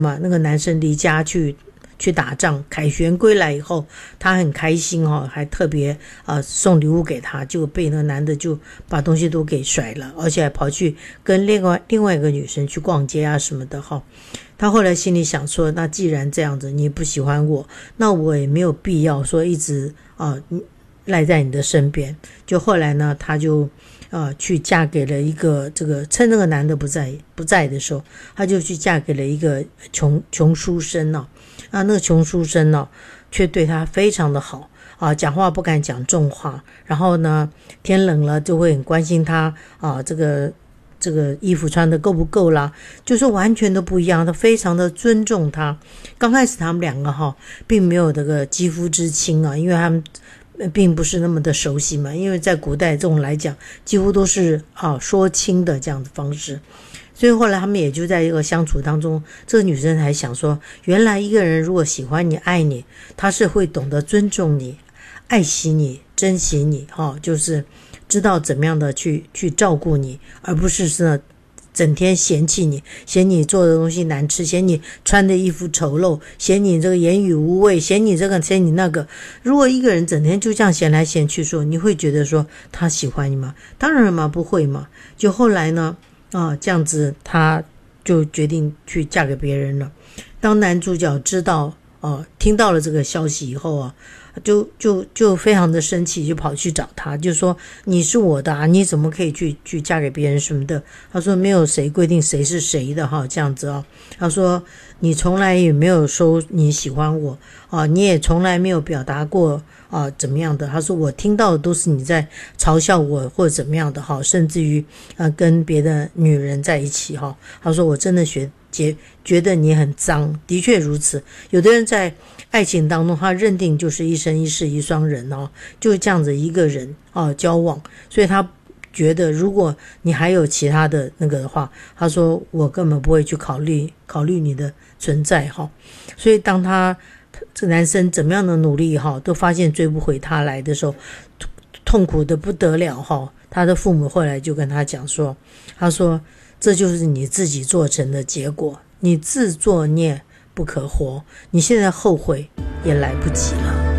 嘛，那个男生离家去打仗，凯旋归来以后，他很开心哦，还特别送礼物给他，结果被那个男的就把东西都给甩了，而且还跑去跟另外一个女生去逛街啊什么的哈。他后来心里想说，那既然这样子你不喜欢我，那我也没有必要说一直赖在你的身边。就后来呢，他就去嫁给了一个趁那个男的不在的时候，他就去嫁给了一个穷书生哦。那个穷书生哦，却对他非常的好讲话不敢讲重话，然后呢，天冷了就会很关心他这个衣服穿的够不够啦，就是完全都不一样，他非常的尊重他。刚开始他们两个并没有这个肌肤之亲因为他们并不是那么的熟悉嘛，因为在古代这种来讲几乎都是说亲的这样的方式。所以后来他们也就在一个相处当中，这个女生还想说，原来一个人如果喜欢你爱你，他是会懂得尊重你，爱惜你，珍惜你就是知道怎么样的去照顾你，而不是整天嫌弃你，嫌你做的东西难吃，嫌你穿的衣服丑陋，嫌你这个言语无味，嫌你这个嫌你那个。如果一个人整天就这样嫌来嫌去说，你会觉得说他喜欢你吗？当然嘛，不会嘛。就后来呢这样子他就决定去嫁给别人了。当男主角知道听到了这个消息以后就非常的生气，就跑去找他，就说你是我的你怎么可以去嫁给别人什么的。他说没有谁规定谁是谁的这样子他说你从来也没有说你喜欢我你也从来没有表达过怎么样的。他说我听到的都是你在嘲笑我或者怎么样的甚至于跟别的女人在一起他说我真的觉得你很脏。的确如此，有的人在爱情当中他认定就是一生一世一双人就是这样子一个人交往，所以他觉得如果你还有其他的那个的话，他说我根本不会去考虑你的存在所以当这男生怎么样的努力都发现追不回他来的时候，痛苦的不得了他的父母后来就跟他讲说，他说这就是你自己做成的结果，你自作孽不可活，你现在后悔也来不及了。